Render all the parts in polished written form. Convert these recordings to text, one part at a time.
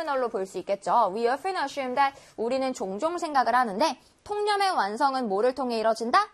오르그널로 볼 수 있겠죠. We often assume that 우리는 종종 생각을 하는데 통념의 완성은 뭐를 통해 이뤄진다?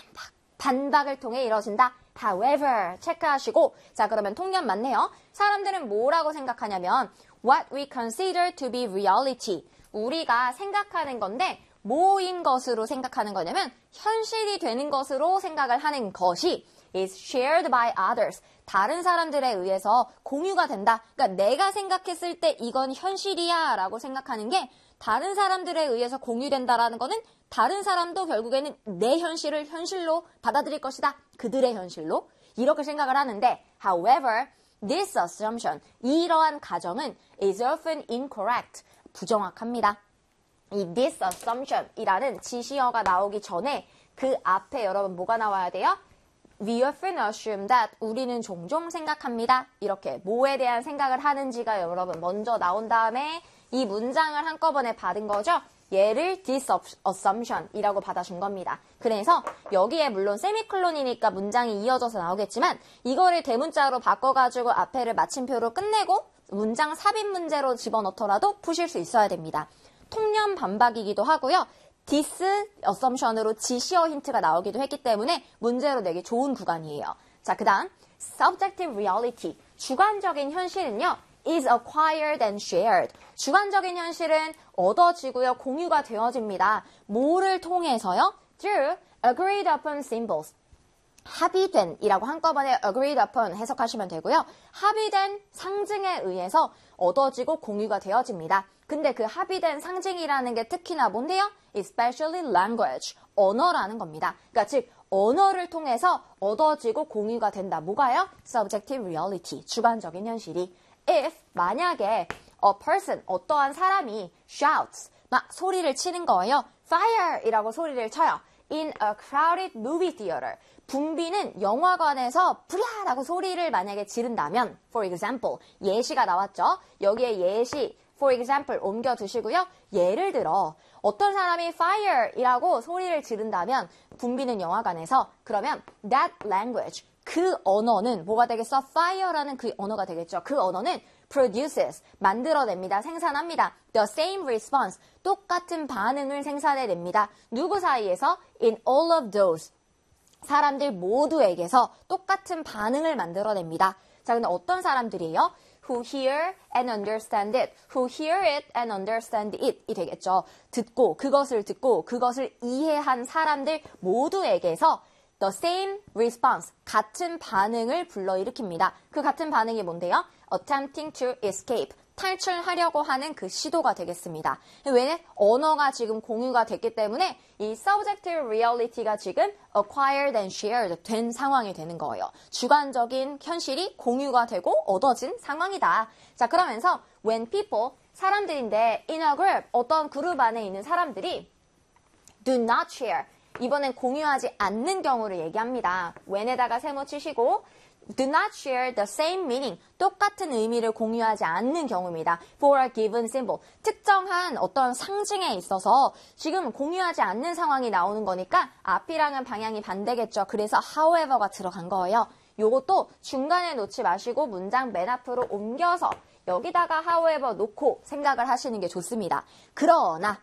반박을 통해 이뤄진다. However, 체크하시고 자 그러면 통념 맞네요. 사람들은 뭐라고 생각하냐면 what we consider to be reality. 우리가 생각하는 건데 뭐인 것으로 생각하는 거냐면 현실이 되는 것으로 생각을 하는 것이 is shared by others. 다른 사람들에 의해서 공유가 된다. 그러니까 내가 생각했을 때 이건 현실이야 라고 생각하는 게 다른 사람들에 의해서 공유된다라는 거는 다른 사람도 결국에는 내 현실을 현실로 받아들일 것이다. 그들의 현실로. 이렇게 생각을 하는데 however, this assumption, 이러한 가정은 is often incorrect. 부정확합니다. 이 this assumption 이라는 지시어가 나오기 전에 그 앞에 여러분 뭐가 나와야 돼요? We often assume that 우리는 종종 생각합니다. 이렇게 뭐에 대한 생각을 하는지가 여러분 먼저 나온 다음에 이 문장을 한꺼번에 받은 거죠. 얘를 this assumption 이라고 받아준 겁니다. 그래서 여기에 물론 세미콜론이니까 문장이 이어져서 나오겠지만 이거를 대문자로 바꿔가지고 앞에를 마침표로 끝내고 문장 삽입 문제로 집어넣더라도 푸실 수 있어야 됩니다. 통념 반박이기도 하고요. this assumption으로 지시어 힌트가 나오기도 했기 때문에 문제로 내기 좋은 구간이에요. 자, 그 다음 subjective reality, 주관적인 현실은요. is acquired and shared. 주관적인 현실은 얻어지고요. 공유가 되어집니다. 뭐를 통해서요? through agreed upon symbols. 합의된 이라고 한꺼번에 agreed upon 해석하시면 되고요. 합의된 상징에 의해서 얻어지고 공유가 되어집니다. 근데 그 합의된 상징이라는 게 특히나 뭔데요? especially language, 언어라는 겁니다. 그러니까 즉 언어를 통해서 얻어지고 공유가 된다. 뭐가요? subjective reality, 주관적인 현실이. if, 만약에 a person, 어떠한 사람이 shouts, 막 소리를 치는 거예요. fire 이라고 소리를 쳐요. in a crowded movie theater. 붐비는 영화관에서 불야라고 소리를 만약에 지른다면 for example, 예시가 나왔죠. 여기에 예시 for example 옮겨 두시고요. 예를 들어 어떤 사람이 fire이라고 소리를 지른다면 붐비는 영화관에서 그러면 that language, 그 언어는 뭐가 되겠어? fire라는 그 언어가 되겠죠. 그 언어는 produces, 만들어냅니다. 생산합니다. the same response, 똑같은 반응을 생산해냅니다. 누구 사이에서? in all of those. 사람들 모두에게서 똑같은 반응을 만들어냅니다. 자, 근데 어떤 사람들이에요? who hear and understand it, who hear it and understand it 이 되겠죠. 그것을 듣고 그것을 이해한 사람들 모두에게서 the same response, 같은 반응을 불러일으킵니다. 그 같은 반응이 뭔데요? attempting to escape, 탈출하려고 하는 그 시도가 되겠습니다. 왜? 언어가 지금 공유가 됐기 때문에 이 subjective reality가 지금 acquired and shared 된 상황이 되는 거예요. 주관적인 현실이 공유가 되고 얻어진 상황이다. 자, 그러면서 when people, 사람들인데 in a group, 어떤 그룹 안에 있는 사람들이 do not share, 이번엔 공유하지 않는 경우를 얘기합니다. when에다가 세모 치시고 do not share the same meaning, 똑같은 의미를 공유하지 않는 경우입니다. for a given symbol, 특정한 어떤 상징에 있어서 지금 공유하지 않는 상황이 나오는 거니까 앞이랑은 방향이 반대겠죠. 그래서 however가 들어간 거예요. 요것도 중간에 놓지 마시고 문장 맨 앞으로 옮겨서 여기다가 however 놓고 생각을 하시는 게 좋습니다. 그러나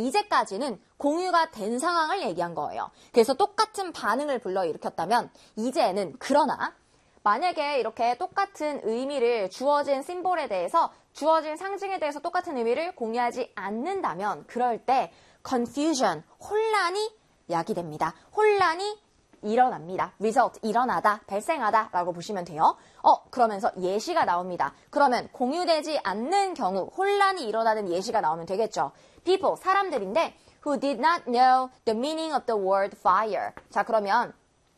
이제까지는 공유가 된 상황을 얘기한 거예요. 그래서 똑같은 반응을 불러일으켰다면 이제는 그러나 만약에 이렇게 똑같은 의미를 주어진 심볼에 대해서 주어진 상징에 대해서 똑같은 의미를 공유하지 않는다면 그럴 때 confusion, 혼란이 야기됩니다. 혼란이 일어납니다. result, 일어나다, 발생하다 라고 보시면 돼요. 그러면서 예시가 나옵니다. 그러면 공유되지 않는 경우 혼란이 일어나는 예시가 나오면 되겠죠. people, 사람들인데 who did not know the meaning of the word fire. 자, 그러면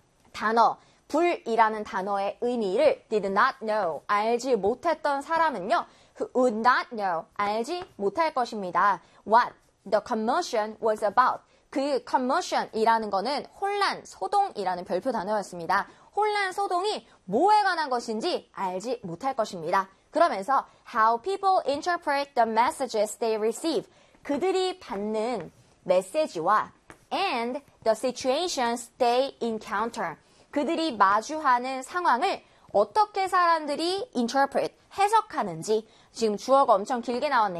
단어, 불이라는 단어의 의미를 did not know, 알지 못했던 사람은요. who would not know, 알지 못할 것입니다. what the commotion was about. 그 commotion이라는 거는 혼란, 소동이라는 별표 단어였습니다. 혼란, 소동이 뭐에 관한 것인지 알지 못할 것입니다. 그러면서 how people interpret the messages they receive. 그들이 받는 메시지와 and the situations they encounter. 그들이 마주하는 상황을 어떻게 사람들이 interpret, 해석하는지. 지금 주어가 엄청 길게 나왔네요.